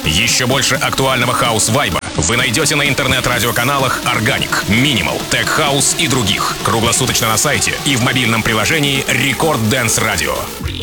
Еще больше актуального хаус-вайба вы найдете на интернет-радиоканалах Organic, Minimal, Tech House и других. Круглосуточно на сайте и в мобильном приложении Record Dance Radio.